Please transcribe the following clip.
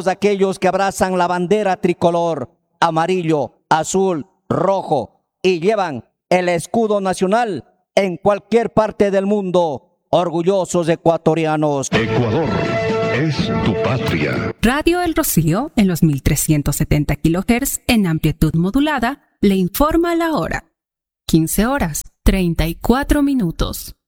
aquellos que abrazan la bandera tricolor, amarillo, azul, rojo y llevan el escudo nacional en cualquier parte del mundo, orgullosos ecuatorianos. Ecuador es tu patria. Radio El Rocío, en los 1370 kHz en amplitud modulada, le informa la hora. 15 horas, 34 minutos.